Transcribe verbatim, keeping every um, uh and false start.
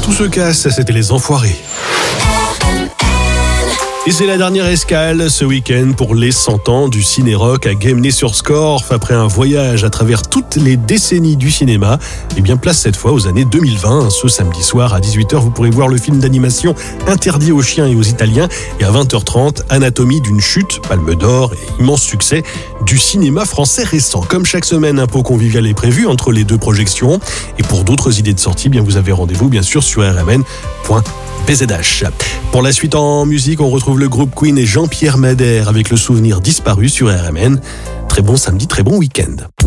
tout se casse, c'était les Enfoirés. Et c'est la dernière escale ce week-end pour les cent ans du ciné-rock à Guémené-sur-Scorff. Après un voyage à travers toutes les décennies du cinéma, et bien place cette fois aux années deux mille vingt. Ce samedi soir à dix-huit heures, vous pourrez voir le film d'animation Interdit aux chiens et aux Italiens. Et à vingt heures trente, Anatomie d'une chute, Palme d'Or et immense succès du cinéma français récent. Comme chaque semaine, un pot convivial est prévu entre les deux projections. Et pour d'autres idées de sortie, bien vous avez rendez-vous bien sûr sur r m n point b z h. Pour la suite en musique, on retrouve le groupe Queen et Jean-Pierre Madère avec le souvenir disparu sur R M N. Très bon samedi, très bon week-end.